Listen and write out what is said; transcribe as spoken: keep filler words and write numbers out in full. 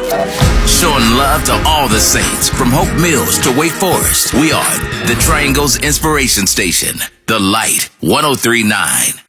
Showing love to all the saints, from Hope Mills to Wake Forest. We are the Triangle's Inspiration Station, The Light, one oh three point nine.